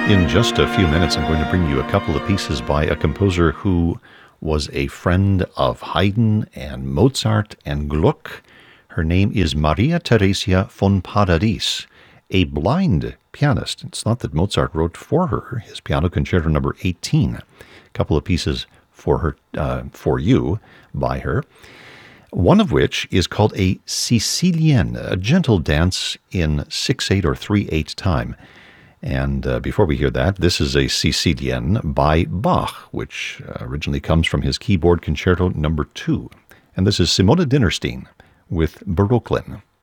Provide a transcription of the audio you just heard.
In just a few minutes, I'm going to bring you a couple of pieces by a composer who was a friend of Haydn and Mozart and Gluck. Her name is Maria Theresia von Paradis, a blind pianist. It's not that Mozart wrote for her his Piano Concerto number 18. A couple of pieces for her, for you, by her. One of which is called a Sicilienne, a gentle dance in 6/8 or 3/8 time. And before we hear that, this is a Sicilienne by Bach, which originally comes from his Keyboard Concerto number 2. And this is Simona Dinnerstein with Brooklyn.